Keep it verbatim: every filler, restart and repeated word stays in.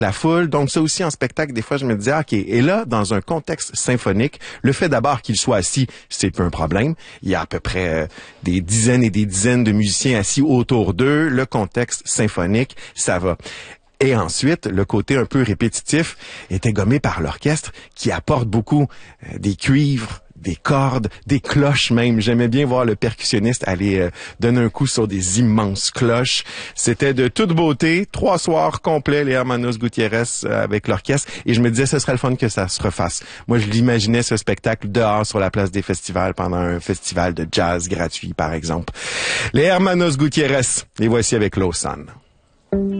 la foule. Donc ça aussi en spectacle, des fois je me disais, ok, et là, dans un contexte symphonique, le fait d'abord qu'il soit assis, c'est un problème. Il y a à peu près euh, des dizaines et des dizaines de musiciens assis autour d'eux. Le contexte symphonique, ça va. Et ensuite, le côté un peu répétitif était gommé par l'orchestre qui apporte beaucoup euh, des cuivres, des cordes, des cloches même. J'aimais bien voir le percussionniste aller euh, donner un coup sur des immenses cloches. C'était de toute beauté. Trois soirs complets, les Hermanos Gutiérrez euh, avec l'orchestre. Et je me disais, ce serait le fun que ça se refasse. Moi, je l'imaginais, ce spectacle, dehors sur la place des festivals pendant un festival de jazz gratuit, par exemple. Les Hermanos Gutiérrez, les voici avec Lausanne.